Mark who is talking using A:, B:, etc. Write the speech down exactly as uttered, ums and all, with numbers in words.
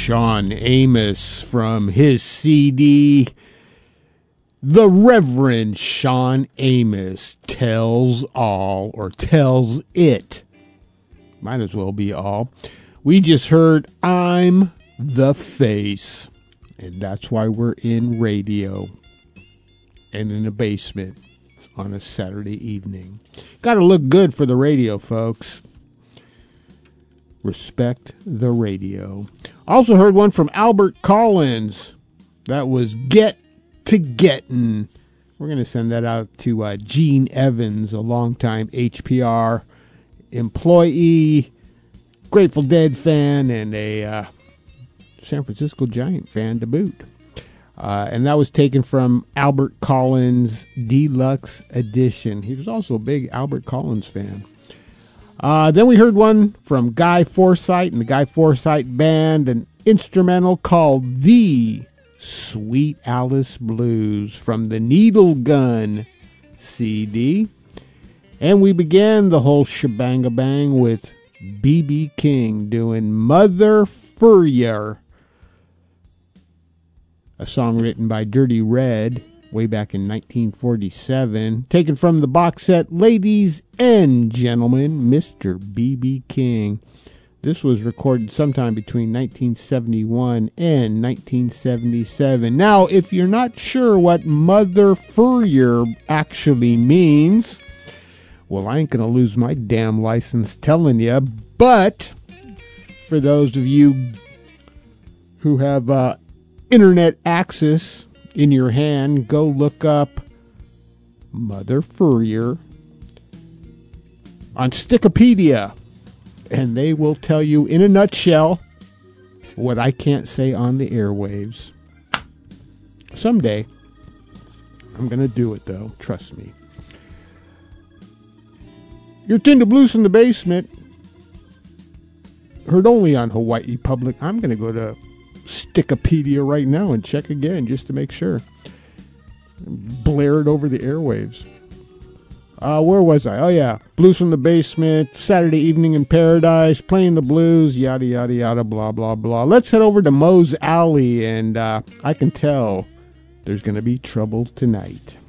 A: Sean Amos from his C D, The Reverend Sean Amos Tells All, or Tells It. Might as well be all. We just heard I'm the Face, and that's why we're in radio and in a basement on a Saturday evening. Gotta look good for the radio, folks. Respect the radio. Also heard one from Albert Collins. That was Get to Gettin'. We're going to send that out to uh, Gene Evans, a longtime H P R employee, Grateful Dead fan, and a uh, San Francisco Giant fan to boot. Uh, and that was taken from Albert Collins' Deluxe Edition. He was also a big Albert Collins fan. Uh, then we heard one from Guy Forsythe and the Guy Forsythe Band, an instrumental called The Sweet Alice Blues from the Needle Gun C D. And we began the whole shebang-a-bang with B B King doing Mother Furrier, a song written by Dirty Red way back in nineteen forty-seven, taken from the box set Ladies and Gentlemen, Mister B B King. This was recorded sometime between nineteen seventy-one and nineteen seventy-seven. Now, if you're not sure what Mother Furrier actually means, well, I ain't going to lose my damn license telling you, but for those of you who have uh, internet access in your hand, go look up Mother Furrier on Stickopedia, and they will tell you in a nutshell what I can't say on the airwaves. Someday, I'm going to do it, though. Trust me. You're tuned to Blues in the Basement. Heard only on Hawaii Public. I'm going to go to Stickopedia right now and check again just to make sure. Blare it over the airwaves. Uh, where was I? Oh, yeah. Blues from the Basement, Saturday Evening in Paradise, playing the blues, yada, yada, yada, blah, blah, blah. Let's head over to Moe's Alley, and uh, I can tell there's going to be trouble tonight.